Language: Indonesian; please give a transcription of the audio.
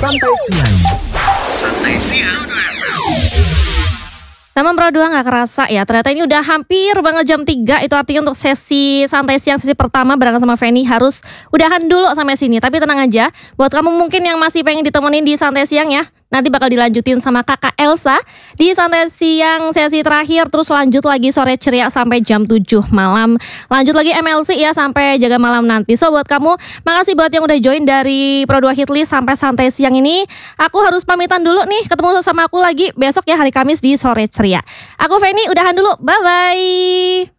Santai Siang. Santai Siang. Teman Pro 2 gak kerasa ya, ternyata ini udah hampir banget jam 3. Itu artinya untuk sesi santai siang sesi pertama bareng sama Feni harus udahan dulu sampai sini. Tapi tenang aja, buat kamu mungkin yang masih pengen ditemenin di santai siang ya, nanti bakal dilanjutin sama kakak Elsa di santai siang sesi terakhir. Terus lanjut lagi sore ceria sampai jam 7 malam. Lanjut lagi MLC ya sampai jaga malam nanti. So buat kamu, makasih buat yang udah join dari Pro 2 Hitlist sampai santai siang ini. Aku harus pamitan dulu nih, ketemu sama aku lagi besok ya hari Kamis di sore ceria. Aku Feni, udahan dulu, bye-bye.